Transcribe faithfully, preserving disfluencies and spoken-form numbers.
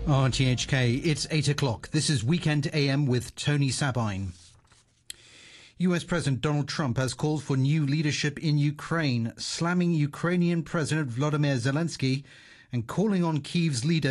R T H K, it's eight o'clock. This is Weekend A M with Tony Sabine. U S President Donald Trump has called for new leadership in Ukraine, slamming Ukrainian President Volodymyr Zelensky and calling on Kyiv's leader